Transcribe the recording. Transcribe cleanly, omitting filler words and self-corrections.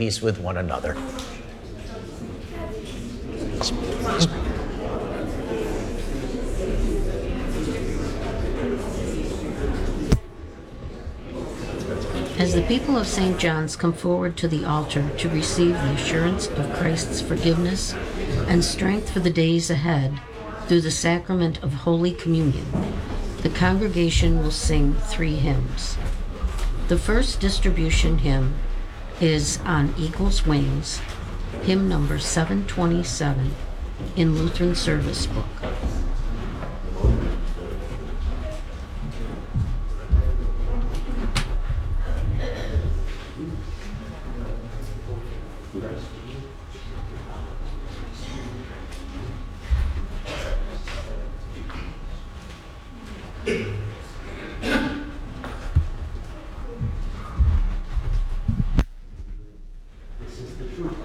peace with one another. As the people of St. John's come forward to the altar to receive the assurance of Christ's forgiveness and strength for the days ahead through the sacrament of Holy Communion, the congregation will sing 3 hymns. The first distribution hymn is On Eagle's Wings, hymn number 727 in Lutheran Service Book. This is the truth.